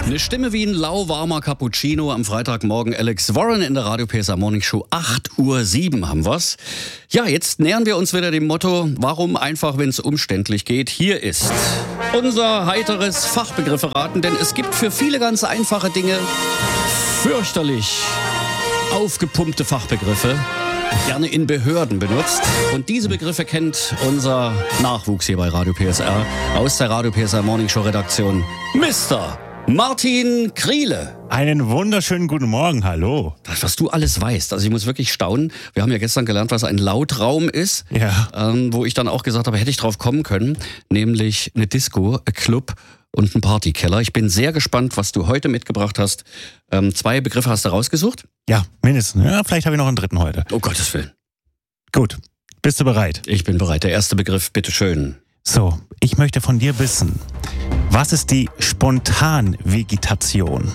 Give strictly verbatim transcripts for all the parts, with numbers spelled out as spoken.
Eine Stimme wie ein lauwarmer Cappuccino am Freitagmorgen. Alex Warren in der Radio P S A Morning Show. acht Uhr sieben haben wir's. Ja, jetzt nähern wir uns wieder dem Motto, warum einfach, wenn es umständlich geht. Hier ist unser heiteres Fachbegriffe-Raten, denn es gibt für viele ganz einfache Dinge fürchterlich aufgepumpte Fachbegriffe, gerne in Behörden benutzt. Und diese Begriffe kennt unser Nachwuchs hier bei Radio P S R aus der Radio P S R Morning Show Redaktion, Mister Martin Kriele. Einen wunderschönen guten Morgen, hallo. Das, was du alles weißt, also ich muss wirklich staunen. Wir haben ja gestern gelernt, was ein Lautraum ist, Ja. ähm, wo ich dann auch gesagt habe, hätte ich drauf kommen können, nämlich eine Disco, ein Club und ein Partykeller. Ich bin sehr gespannt, was du heute mitgebracht hast. Ähm, zwei Begriffe hast du rausgesucht? Ja, mindestens. Ja, vielleicht habe ich noch einen dritten heute. Oh Gottes Willen. Gut, bist du bereit? Ich bin bereit. Der erste Begriff, bitteschön. So, ich möchte von dir wissen, was ist die Spontanvegetation?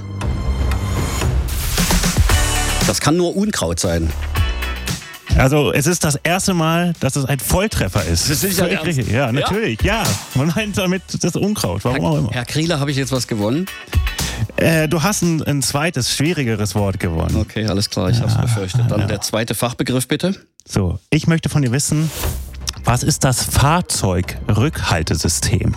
Das kann nur Unkraut sein. Also, es ist das erste Mal, dass es ein Volltreffer ist. Das ist ja Völlig ernst? richtig. Ja, natürlich. Ja, man meint damit das Unkraut. Warum auch Herr, immer. Herr Kriele, habe ich jetzt was gewonnen? Äh, du hast ein, ein zweites, schwierigeres Wort gewonnen. Okay, alles klar, ich habe es befürchtet. Dann ja. der zweite Fachbegriff, bitte. So, ich möchte von dir wissen, was ist das Fahrzeugrückhaltesystem?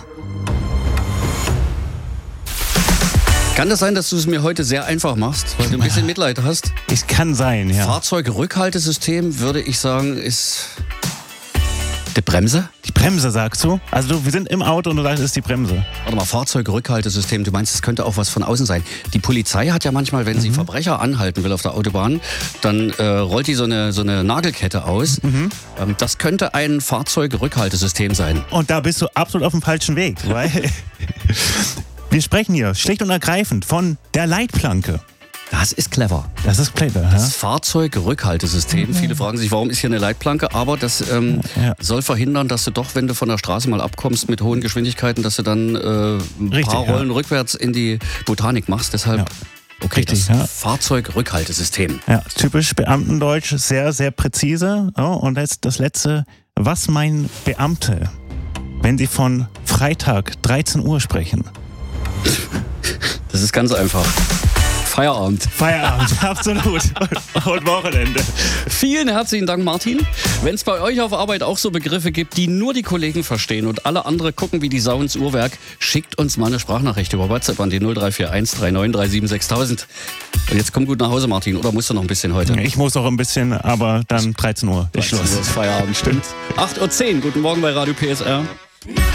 Kann das sein, dass du es mir heute sehr einfach machst, weil du ein bisschen Mitleid hast? Es kann sein, ja. Fahrzeugrückhaltesystem, würde ich sagen, ist die Bremse? Die Bremse, sagst du? Also du, wir sind im Auto und du sagst, es ist die Bremse. Warte mal, Fahrzeugrückhaltesystem, du meinst, es könnte auch was von außen sein. Die Polizei hat ja manchmal, wenn sie Verbrecher anhalten will auf der Autobahn, dann äh, rollt die so eine, so eine Nagelkette aus. Mhm. Ähm, das könnte ein Fahrzeugrückhaltesystem sein. Und da bist du absolut auf dem falschen Weg, weil wir sprechen hier schlicht und ergreifend von der Leitplanke. Das ist clever. Das ist clever, ja? Das Fahrzeugurhaltesystem. Viele fragen sich, warum ist hier eine Leitplanke? Aber das ähm, Ja. soll verhindern, dass du doch, wenn du von der Straße mal abkommst mit hohen Geschwindigkeiten, dass du dann äh, ein Richtig, paar ja. Rollen rückwärts in die Botanik machst. Deshalb, Ja. okay, Richtig, das ja. Fahrzeugurhaltesystem. Ja, typisch Beamtendeutsch, sehr, sehr präzise. Oh, und jetzt das letzte. Was meinen Beamte, wenn sie von Freitag dreizehn Uhr sprechen? Das ist ganz einfach. Feierabend. Feierabend, absolut. Und Wochenende. Vielen herzlichen Dank, Martin. Wenn es bei euch auf Arbeit auch so Begriffe gibt, die nur die Kollegen verstehen und alle andere gucken wie die Sau ins Uhrwerk, schickt uns mal eine Sprachnachricht über WhatsApp an die null drei vier eins drei neun drei sieben sechs null null null. Und jetzt komm gut nach Hause, Martin. Oder musst du noch ein bisschen heute? Ich muss auch ein bisschen, aber dann dreizehn Uhr ist Schluss. Schluss. Feierabend, stimmt. acht Uhr zehn. Guten Morgen bei Radio P S R.